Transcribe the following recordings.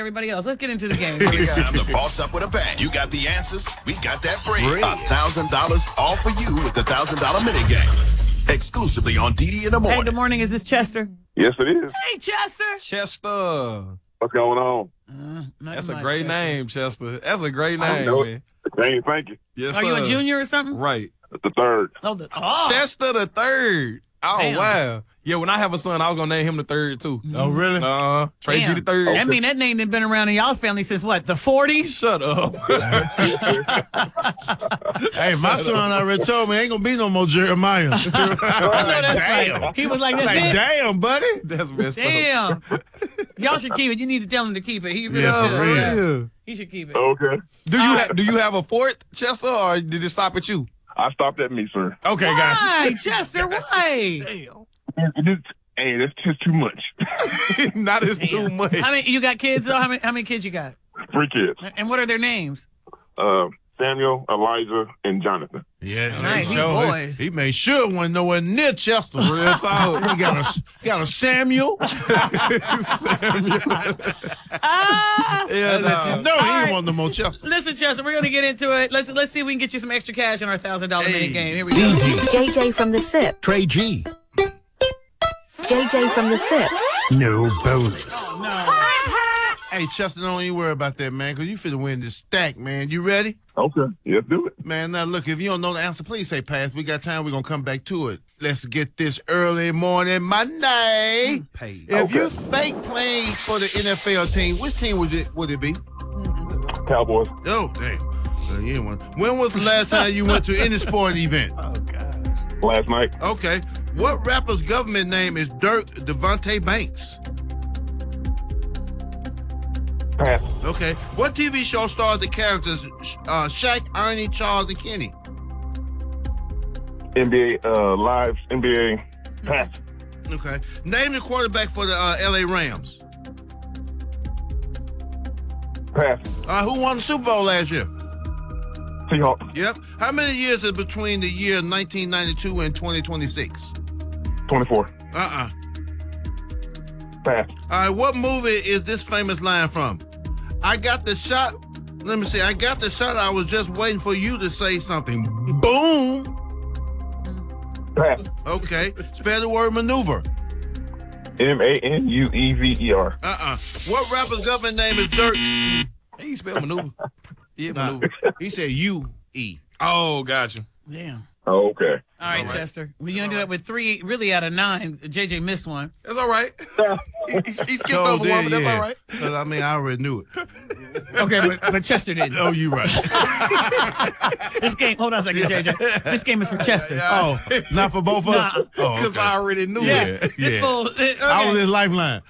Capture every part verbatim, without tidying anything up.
everybody else. Let's get into the game. It's time to boss up with a bang. You got the answers. We got that brain. A thousand dollars all for you with the thousand dollar mini game. Exclusively on D D in the morning. Hey, good morning. Is this Chester? Yes, it is. Hey, Chester. Chester. What's going on? Uh, That's a much, great Chester. name, Chester. That's a great I name, know man. it. Hey, thank you. Yes, Are you sir. a junior or something? Right. That's the third. Oh, the, oh. Chester the third. Oh, Damn. wow. Yeah, when I have a son, I was going to name him the third, too. Oh, really? Uh, Trey G Damn. the third. I mean, that name had been around in y'all's family since what, the forties? Shut up. Hey, my son already told me ain't gonna be no more Jeremiah. I know that's Damn. right. He was like, that's Like, it. damn, buddy. That's messed up. Damn. Y'all should keep it. You need to tell him to keep it. He really Yeah, should. for real. Yeah. He should keep it. Okay. Do you, ha- do you have a fourth, Chester, or did it stop at you? I stopped at me, sir. Okay, gotcha. Why, Chester? Why? Damn. It is, hey, that's just too much. Not as too much. How many? You got kids though? How many? How many kids you got? Three kids. And what are their names? Uh, Samuel, Elijah, and Jonathan. Yeah, Nice, he, he sure- boys. he made sure one nowhere near Chester. Real talk. He got a, got a Samuel. Ah! Yeah, Let nah. you know he All right. ain't want no more Chester. Listen, Chester, we're gonna get into it. Let's let's see if we can get you some extra cash in our thousand dollar Hey. mini game. Here we go. J J from the SIP. Trey G. J J from the SIP. No bonus. Hey, Chester, don't even worry about that, man, because you finna win this stack, man. You ready? Okay. Yes, do it. Man, now look, if you don't know the answer, please say pass. We got time. We're going to come back to it. Let's get this early morning Monday. Paid. If Okay. you fake playing for the N F L team, which team would it would it be? Cowboys. Oh, damn. Uh, you ain't one. When was the last time you went to any sport event? Oh, God. Last night. Okay. What rapper's government name is Dirk Devontae Banks? Pass. Okay. What T V show stars the characters uh, Shaq, Ernie, Charles, and Kenny? N B A uh, live. N B A. Pass. Okay. Name the quarterback for the uh, L A Rams. Pass. Uh, who won the Super Bowl last year? Seahawks. Yep. How many years is between the year nineteen ninety-two and twenty twenty-six? twenty-four. Uh-uh. Pass. All right, what movie is this famous line from? I got the shot. Let me see. I got the shot. I was just waiting for you to say something. Boom. Pass. Okay. Spell the word maneuver. M A N U E V E R. Uh-uh. What rapper's government name is Dirk? He spelled maneuver. Yeah, Nah, maneuver. he said U E. Oh, gotcha. Damn. Oh, okay. All right, Chester. Well, you ended up with three, really out of nine. J J missed one. That's all right. he, he skipped Oh, over there, one, but that's yeah. all right. 'Cause, I mean, I already knew it. Okay, but, but Chester didn't. Oh, you right. This game, hold on a second, J J. This game is for Chester. Oh, not for both of us? Nah. Oh, Because okay. I already knew Yeah, it. this yeah. fool. Okay. I was his lifeline.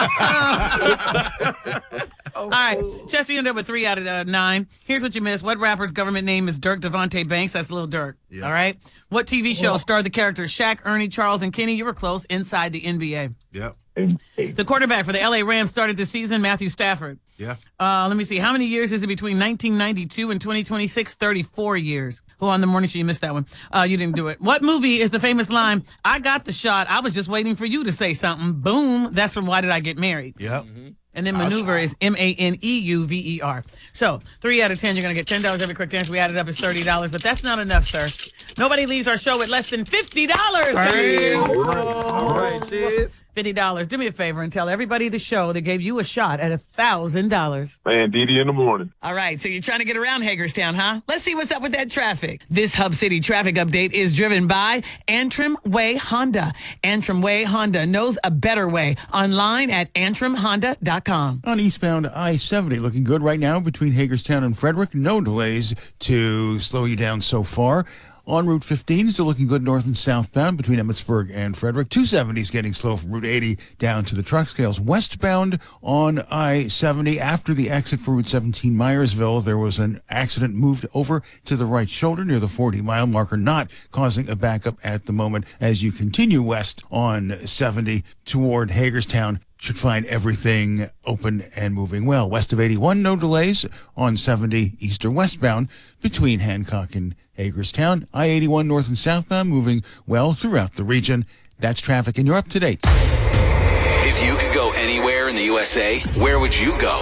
All right, Chester, you ended up with three out of uh, nine. Here's what you missed. What rapper's government name is Dirk Devontae Banks? That's Lil Durk. Yeah. All right. What T V show starred the characters Shaq, Ernie, Charles, and Kenny? You were close. Inside the N B A. Yep. The quarterback for the L A Rams started this season, Matthew Stafford. Yeah. Uh, let me see. How many years is it between nineteen ninety-two and twenty twenty-six? thirty-four years. Who on the morning show? You missed that one. Uh, you didn't do it. What movie is the famous line, I got the shot. I was just waiting for you to say something. Boom. That's from Why Did I Get Married? Yep. And then maneuver is M A N E U V E R. So three out of ten, you're going to get ten dollars every quick dance. We added up is thirty dollars, but that's not enough, sir. Nobody leaves our show with less than fifty dollars. All right, cheers. fifty dollars. Do me a favor and tell everybody at the show that gave you a shot at one thousand dollars. Man, D D in the morning. All right, so you're trying to get around Hagerstown, huh? Let's see what's up with that traffic. This Hub City traffic update is driven by Antrim Way Honda. Antrim Way Honda knows a better way. Online at antrim honda dot com. On eastbound I seventy, looking good right now between Hagerstown and Frederick. No delays to slow you down so far. On Route fifteen, still looking good north and southbound between Emmitsburg and Frederick. two seventy is getting slow from Route eighty down to the truck scales. Westbound on I seventy, after the exit for Route seventeen Myersville, there was an accident moved over to the right shoulder near the forty-mile marker, not causing a backup at the moment as you continue west on seventy toward Hagerstown. Should find everything open and moving well. West of eighty-one, no delays on seventy east or westbound between Hancock and Hagerstown. I eighty-one north and southbound moving well throughout the region. That's traffic, and you're up to date. If you could go anywhere in the U S A, where would you go?